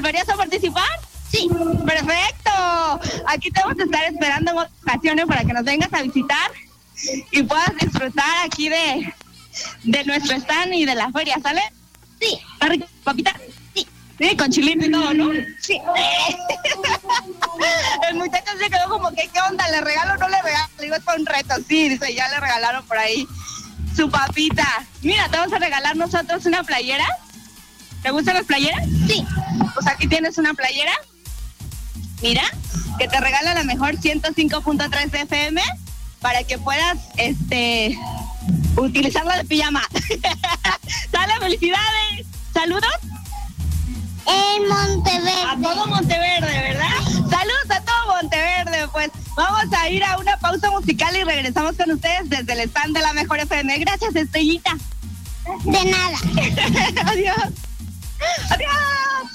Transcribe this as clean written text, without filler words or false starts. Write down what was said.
¿volverías a participar? Sí. Perfecto. Aquí te vamos a estar esperando en otras ocasiones para que nos vengas a visitar y puedas disfrutar aquí de nuestro stand y de la feria, ¿sale? Sí. ¿Está rico, papita? Sí. Sí, con chilito y todo, ¿no? Sí. El muchacho se quedó como que, ¿qué onda? ¿Le regalo o no le regalo? Le digo, es para un reto. Sí, dice, ya le regalaron por ahí su papita. Mira, te vamos a regalar nosotros una playera. ¿Te gustan las playeras? Sí. Pues aquí tienes una playera. Mira, que te regala la mejor 105.3 FM para que puedas, utilizarla de pijama. ¡Sale, felicidades! ¿Saludos? En Monteverde. A todo Monteverde, ¿verdad? Saludos a todo Monteverde, pues vamos a ir a una pausa musical y regresamos con ustedes desde el stand de la Mejor FM. Gracias, Estrellita. De nada. Adiós. Adiós.